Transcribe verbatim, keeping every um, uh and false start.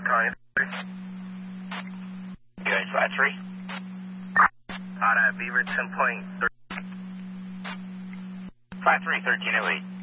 Calling Good, flat three. out at Beaver ten point three. Flat three, thirteen oh eight.